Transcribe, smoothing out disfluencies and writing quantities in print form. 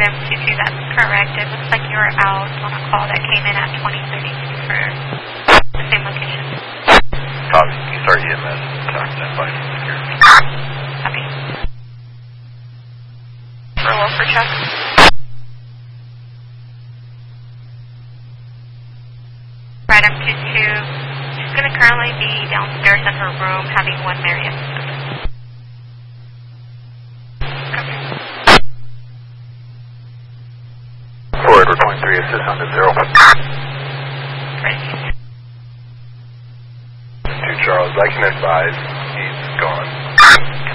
Right, M22, that's correct. It looks like you were out on a call that came in at 2032 for the same location. Copy. You start EMS. Stand by for security. Copy. Roll for check. Right, M22, she's going to currently be downstairs in her room having one Marriott. Copy. Forward 23, assist on the 0. Ready. 2 Charles, I can advise he's gone.